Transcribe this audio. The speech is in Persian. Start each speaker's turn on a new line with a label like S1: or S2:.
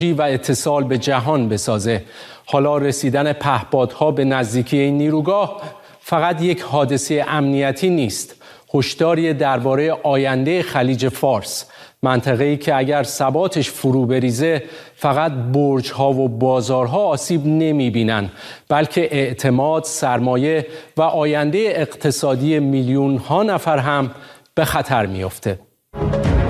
S1: و اتصال به جهان بسازه. حالا رسیدن پهپادها به نزدیکی این نیروگاه فقط یک حادثه امنیتی نیست، هشداری درباره آینده خلیج فارس، منطقه‌ای که اگر ثباتش فرو بریزه فقط برج‌ها و بازارها آسیب نمی‌بینن، بلکه اعتماد، سرمایه و آینده اقتصادی میلیون‌ها نفر هم به خطر می‌افته.